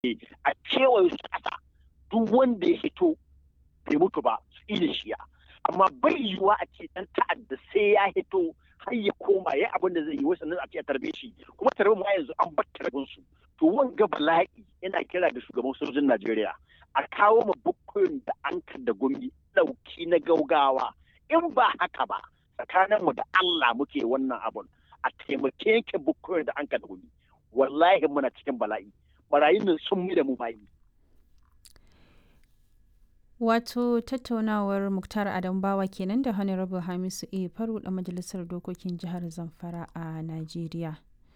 a kewaye su ƙasa duk wanda ya hito bai mutu ba su da shiya amma bai yiwuwa a ce dan ta'adda sai ya hito har ya koma ya abin da zai yi wasu nan a ce a tarbe shi kuma tarbe mu yanzu an bar tarbin su to wanga bala'i yana kira da shugaban sojojin Najeriya a kawo ma bukkoyin da an da gumi dauki na gaugawa in ba haka ba tsakanin mu da Allah muke wannan abun a taimake yanke bukkoyin da an da gumi wallahi muna cikin bala'i barayin nan sun mu da mu bayi. Wato tattaunawar Muktar Adam Bawa kenan da Honorable Hamisu A. Faru da Majalisar Dokokin Jihar Zamfara a Najeriya.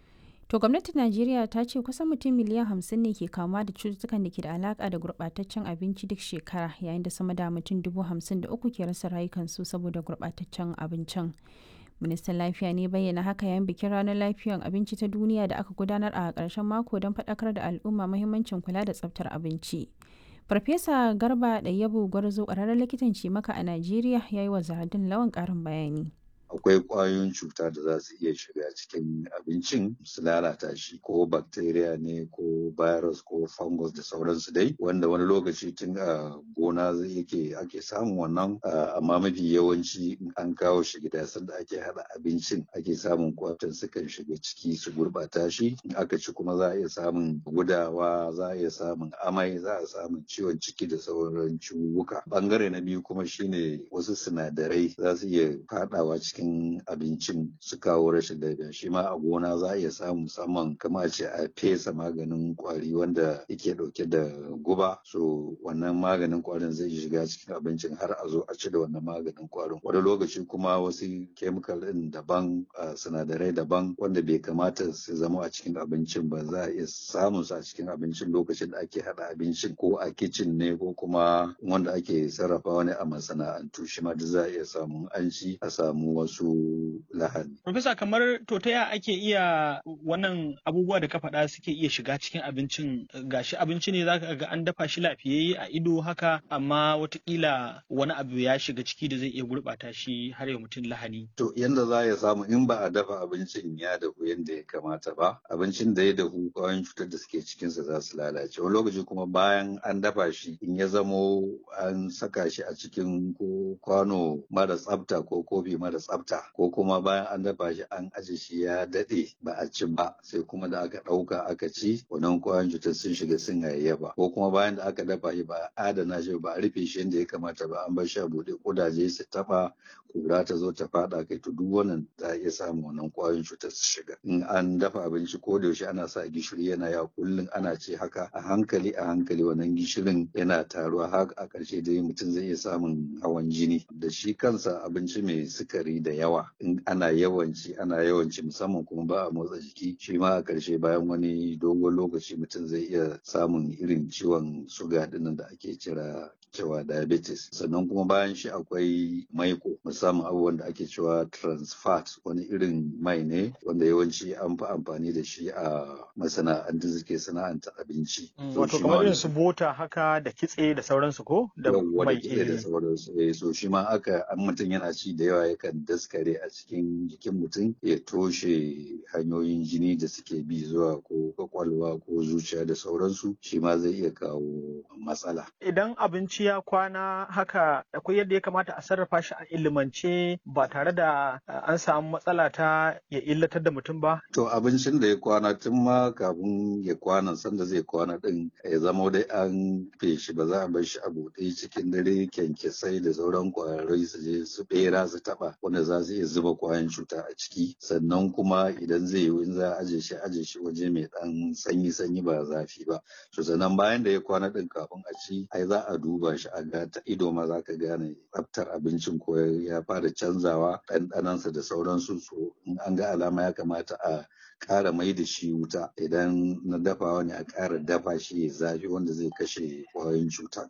To gwamnatin Najeriya ta ce kusan mutum miliyan 50 ne ke kamuwa da cututtukan da ke da alaka da gurɓataccen abinci duk shekara yayin da sama da mutum 53,000 ke rasa rayukansu saboda gurɓataccen abincin. Ministan Lafiya ne bayyana haka yayin bikin ranar lafiyar abinci ta duniya da aka gudanar a ƙarshen mako don faɗakar da al'umma muhimmancin kula da tsaftar abinci. Farfesa Garba Ɗayyabu Gwarzo ƙwararren likitan cimaka a Najeriya ya yi wa Zahardin Lawan ƙarin bayani. Akwai ƙwayoyin cuta da za su iya shiga cikin abincin su lalata shi ko bacteria ne ko virus ko fungus da sauransu dai wanda wani lokaci tun a gona ake samun wannan amma mafi yawanci in an kawo shi gida sanda ake hada abincin ake samun kwatan sukan shiga ciki su gurbata shi in aka ci kuma za a iya samun gudawa za a iya samun amai za a samun ciwon ciki da sauran ciwuka. Bangare na biyu kuma shine wasu sinadarai za su iya fadawa cikin abincin su kawo rashin lafiya shi ma a gona za a iya samu musamman kama ce a fesa maganin kwari wanda yake dauke da guba so wannan maganin kwarin zai shiga cikin abincin har a zo a ci da wannan maganin kwarin wani lokaci kuma wasu chemical din daban sinadarai daban wanda bai kamata su zama a cikin abincin ba za a iya samun su a cikin abincin lokacin da ake hada abincin ko a kicin ne ko kuma wanda ake sarrafa ne a masana'antu shi ma duk za a iya samun an ci a samu wasu lahani. Profesa kamar to ta ya ake iya wannan abubuwa da ka faɗa suke iya shiga cikin abincin gashi abinci ne zaka ga an dafa shi lafiyayye a ido haka amma watakila wani abu ya shiga ciki da zai iya gurɓata shi har ya mutum lahani. To yanda za ya samu in ba a dafa abincin ya dahu yanda ya kamata ba abincin da ya dahu ƙwayoyin cutar da suke cikinsa za su lalace wani lokaci kuma bayan an dafa shi in ya zamo an saka shi a cikin ko kwano mara tsafta ko kofi mara tsafta ko kuma bayan an dafa shi an aje shi ya daɗe ba a ci ba sai kuma da aka ɗauka aka ci wannan ƙwayoyin cutar sun shiga sun hayayyafa ko kuma bayan da aka dafa shi ba a adana shi ba a rufe shi yadda ya kamata ba an bar shi a buɗe ƙudaje su taɓa kura ta zo ta faɗa kai to duk wannan za a iya samun wannan ƙwayoyin cutar su shiga in an dafa abinci ko da yaushe ana sa gishiri yana yawa kullum ana ce haka a hankali wannan gishirin yana taruwa har a ƙarshe dai mutum zai iya samun hawan jini da shi kansa abinci mai sukari da yawa in ana yawanci musamman kuma ba a motsa jiki shi ma a ƙarshe bayan wani dogon lokaci mutum zai iya samun irin ciwon suga dinnan da ake cewa diabetes sannan kuma bayan shi akwai maiko musamman abubuwan da ake cewa trans fat wani irin mai ne wanda yawanci an fi amfani da shi a masana'antu suke sana'anta abinci. Wato kamar irin su bota haka da kitse da sauransu ko? Da mai da sauransu. So shi ma aka an mutum yana ci da yawa yakan daskare a cikin jikin mutum ya toshe hanyoyin jini da suke bi zuwa ko kwakwalwa ko zuciya da sauransu shi ma zai iya kawo matsala. Idan abinci ya kwana haka akwai yadda ya kamata a sarrafa shi a ilimance ba tare da an samu matsala ta ya illatar da mutum ba? To abincin da ya kwana tun ma kafin ya kwana sanda zai kwana din ya zama dai an feshi ba za a bar shi a buɗe cikin dare kyankyasai da sauran ƙwararrai su je su ɓera su taɓa wanda za su iya zuba kwayan cuta a ciki sannan kuma idan zai yi in za a aje shi waje mai ɗan sanyi ba zafi ba to sannan bayan da ya kwana ɗin kafin a ci ai za a duba shi a ga ta ido ma za ka gane tsaftar abincin ko ya fara canzawa ɗanɗanansa da sauransu so in an ga alama ya kamata a ƙara mai da shi wuta idan na dafawa ne a ƙara dafa shi ya zafi wanda zai kashe ƙwayoyin cuta.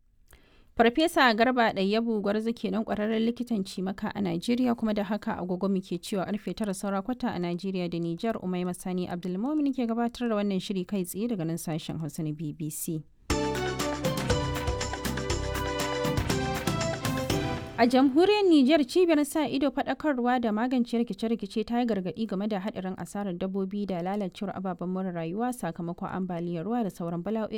Farfesa Garba Ɗayyabu Gwarzo kenan ƙwararren likitan cimaka a Najeriya kuma da haka agogo muke cewa karfe 9 saura kwata a Najeriya da Nijar Umaima Sani Abdulmumin ke gabatar da wannan shiri kai tsaye daga nan sashen Hausa na BBC. A jamhuriyar Nijar cibiyar sa ido faɗakarwa da magance rikice-rikice ta yi gargaɗi game da haɗarin asarar dabbobi da lalacewar ababen more rayuwa sakamakon ambaliyar ruwa da sauran bala'o'i